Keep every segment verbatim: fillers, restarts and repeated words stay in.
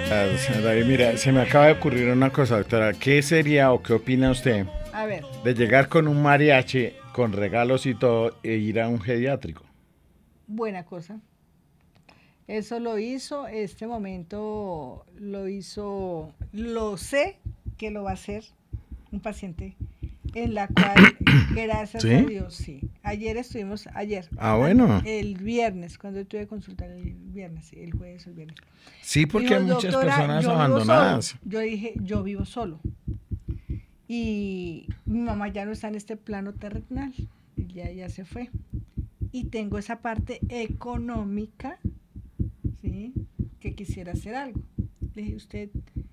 Ah, David, mira, se me acaba de ocurrir una cosa, doctora. ¿Qué sería o qué opina usted A ver, de llegar con un mariachi, con regalos y todo, e ir a un geriátrico? buena cosa. Eso lo hizo, este momento lo hizo, lo sé que lo va a hacer un paciente en la cual, gracias a ¿Sí? Dios, sí. Ayer estuvimos, ayer, Ah, an- bueno. el viernes, cuando tuve consulta el viernes, sí, el jueves o el viernes. Sí, porque hay Dijo, muchas doctora, personas yo vivo solo. abandonadas. Yo dije, yo vivo solo. Y mi mamá ya no está en este plano terrenal, ya, ya se fue. Y tengo esa parte económica, ¿sí? Que quisiera hacer algo. Le dije, usted,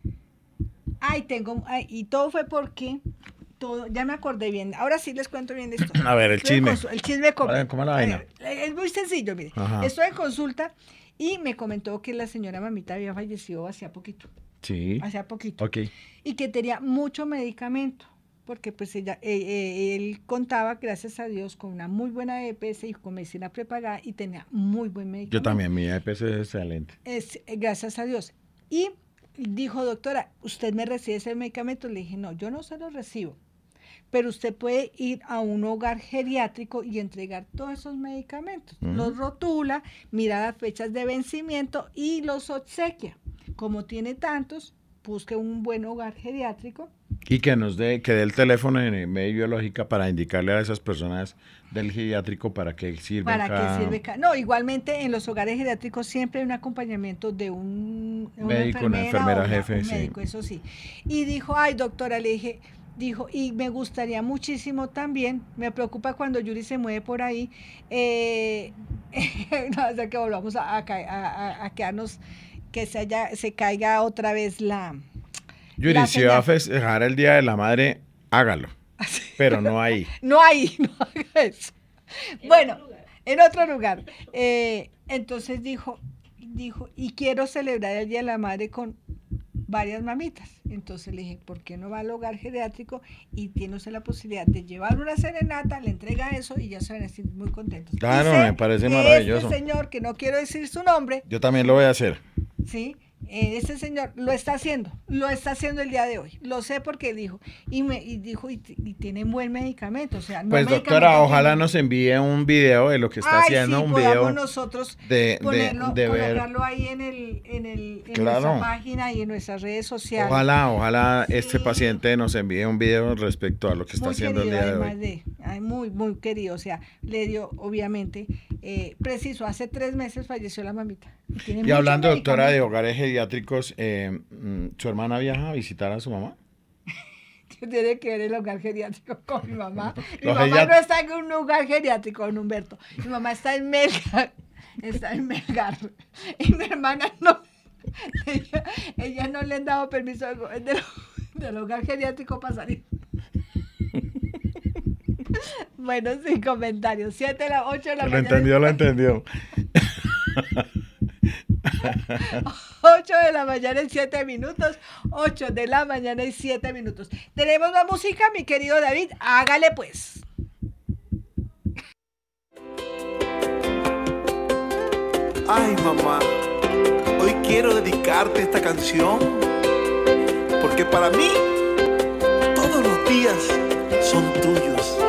ay, tengo, ay, y todo fue porque, todo, ya me acordé bien, ahora sí les cuento bien la historia. A ver, el Estuve en chisme. consu- el chisme ¿Cómo completo. cómo es la A vaina? ver, es muy sencillo, mire. Ajá. Estoy en consulta y me comentó que la señora mamita había fallecido hacía poquito, Sí. hacía poquito, Ok. y que tenía mucho medicamento, porque pues ella, eh, eh, él contaba, gracias a Dios, con una muy buena E P S y con medicina prepagada y tenía muy buen medicamento. Yo también, mi E P S es excelente. Es, eh, gracias a Dios. Y dijo, doctora, ¿usted me recibe ese medicamento? Le dije, no, yo no se lo recibo, pero usted puede ir a un hogar geriátrico y entregar todos esos medicamentos. Ujú. Los rotula, mira las fechas de vencimiento y los obsequia. Como tiene tantos, busque un buen hogar geriátrico. Y que nos dé, que dé el teléfono en medio biológica para indicarle a esas personas del geriátrico para qué sirven ¿Para cada qué sirve? ca- No, igualmente en los hogares geriátricos siempre hay un acompañamiento de un, una médico, una enfermera enfermera o una- jefe, un sí. médico, eso sí. Y dijo, ay, doctora, le dije, dijo, y me gustaría muchísimo también, me preocupa cuando Yuri se mueve por ahí, eh, no hacer que volvamos a, a, ca- a- a- a quedarnos, que se, haya, se caiga otra vez la, Yuri, la si va a señal. festejar el Día de la Madre, hágalo, pero no ahí. No hay, no haga eso. Bueno, en otro lugar. Eh, entonces dijo, dijo, y quiero celebrar el Día de la Madre con varias mamitas. Entonces le dije, ¿por qué no va al hogar geriátrico y tiene usted la posibilidad de llevar una serenata, le entrega eso y ya se van a sentir muy contentos? Claro, Y sé me parece que maravilloso. este señor, que no quiero decir su nombre, Yo también lo voy a hacer. ¿sí? Eh, Este señor lo está haciendo, lo está haciendo el día de hoy. Lo sé porque dijo, y me y dijo, y, y tiene buen medicamento, o sea, no Pues medicamento doctora, ojalá que- nos envíe un video de lo que está Ay, haciendo, sí, un podamos video nosotros de, de, ponerlo, de ver. colocarlo ahí en el, en el, en Claro. nuestra página y en nuestras redes sociales. Ojalá, ojalá Sí. este paciente nos envíe un video respecto a lo que está Muy haciendo querido, el día de además hoy. de, ay, muy, muy querido, o sea, le dio, obviamente, eh, preciso, hace tres meses falleció la mamita. Y, tiene Y mucho hablando, doctora, de medicamento. hogares geriátricos, eh, mm, ¿su hermana viaja a visitar a su mamá? ¿Qué tiene que ver el hogar geriátrico con mi mamá? Mi Los mamá geriat- no está en un hogar geriátrico, don Humberto. Mi mamá está en Melgar. Está en Melgar. Y mi hermana no. Ella, ella no le han dado permiso del, del, del hogar geriátrico para salir. Bueno, sin comentarios. siete de la ocho de la Lo mañana. entendió, lo entendió. ocho de la mañana y siete minutos. ocho de la mañana y siete minutos. Tenemos más música, mi querido David. Hágale pues. Ay, mamá, hoy quiero dedicarte esta canción porque para mí todos los días son tuyos.